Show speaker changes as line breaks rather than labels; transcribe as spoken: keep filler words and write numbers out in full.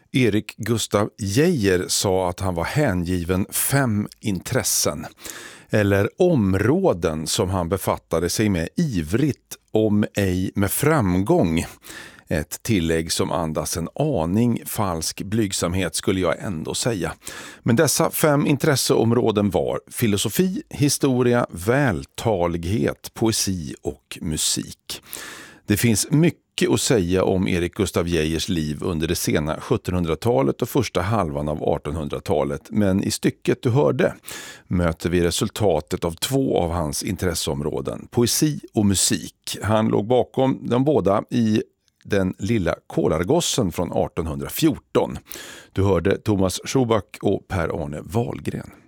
Erik Gustaf Geijer sa att han var hängiven fem intressen, eller områden som han befattade sig med ivrigt, om ej med framgång. Ett tillägg som andas en aning falsk blygsamhet skulle jag ändå säga. Men dessa fem intresseområden var filosofi, historia, vältalighet, poesi och musik. Det finns mycket att säga om Erik Gustaf Geijers liv under det sena sjuttonhundratalet och första halvan av artonhundratalet, men i stycket du hörde möter vi resultatet av två av hans intresseområden, poesi och musik. Han låg bakom de båda i Den lilla Kolargossen från artonhundrafjorton. Du hörde Thomas Schuback och Per-Arne Wahlgren.